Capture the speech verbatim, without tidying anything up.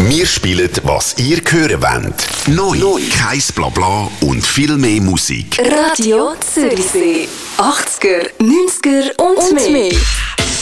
Wir spielen, was ihr hören wollt. Neu, Neu. Kein Blabla und viel mehr Musik. Radio Zürichsee. achtziger, neunziger und, und mehr. mehr.